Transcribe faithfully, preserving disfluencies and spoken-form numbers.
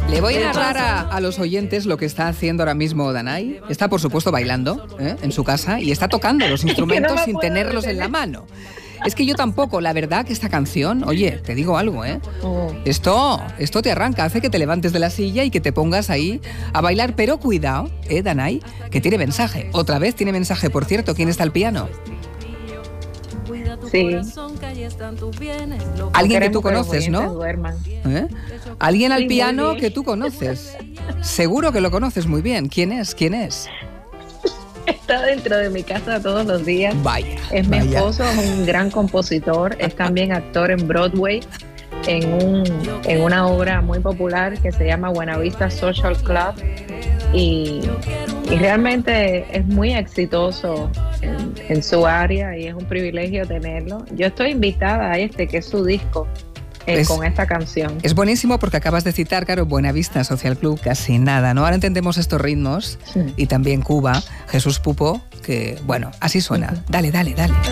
Le voy a narrar a, a los oyentes lo que está haciendo ahora mismo Danai. Está, por supuesto, bailando ¿eh? en su casa y está tocando los instrumentos no sin tenerlos detener. en la mano. Es que yo tampoco, la verdad que esta canción, oye, te digo algo, ¿eh? Oh. Esto, esto te arranca, hace que te levantes de la silla y que te pongas ahí a bailar. Pero cuidado, ¿eh, Danai? Que tiene mensaje. Otra vez tiene mensaje, por cierto. ¿Quién está al piano? Sí. Alguien que tú conoces, ¿no? ¿Eh? Alguien al piano que tú conoces. Seguro que lo conoces muy bien. ¿Quién es? ¿Quién es? Está dentro de mi casa todos los días. Vaya. Es mi vaya. esposo, es un gran compositor. Es también actor en Broadway, en, un, en una obra muy popular que se llama Buena Vista Social Club. Y, y realmente es muy exitoso en, en su área y es un privilegio tenerlo. Yo estoy invitada a este, que es su disco, eh, es, con esta canción. Es buenísimo porque acabas de citar, claro, Buena Vista Social Club, casi nada, ¿no? Ahora entendemos estos ritmos sí. y también Cuba, Jesús Pupo, que, bueno, así suena. Uh-huh. Dale, dale, dale.